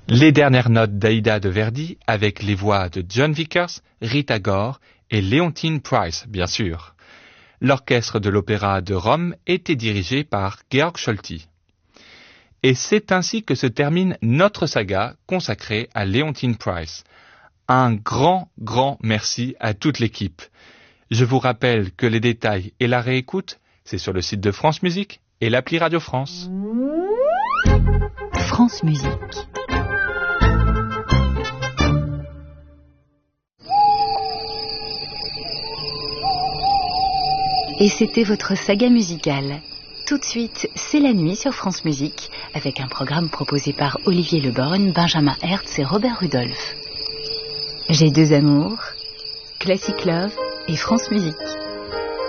Les dernières notes d'Aïda de Verdi avec les voix de John Vickers, Rita Gore et Leontine Price, bien sûr. L'orchestre de l'Opéra de Rome était dirigé par Georg Scholti. Et c'est ainsi que se termine notre saga consacrée à Leontine Price. Un grand merci à toute l'équipe. Je vous rappelle que les détails et la réécoute, c'est sur le site de France Musique et l'appli Radio France. France Musique. Et c'était votre saga musicale. Tout de suite, c'est la nuit sur France Musique, avec un programme proposé par Olivier Leborgne, Benjamin Hertz et Robert Rudolph. J'ai deux amours, Classic Love et France Musique.